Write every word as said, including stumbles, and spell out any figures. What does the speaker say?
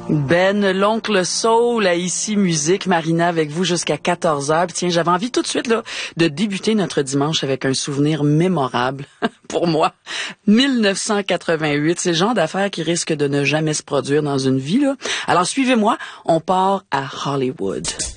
Ben, l'oncle Soul à Ici Musique, Marina avec vous jusqu'à quatorze heures. Puis tiens, j'avais envie tout de suite là de débuter notre dimanche avec un souvenir mémorable pour moi. mille neuf cent quatre-vingt-huit, c'est le genre d'affaires qui risque de ne jamais se produire dans une vie là. Alors suivez-moi, on part à Hollywood.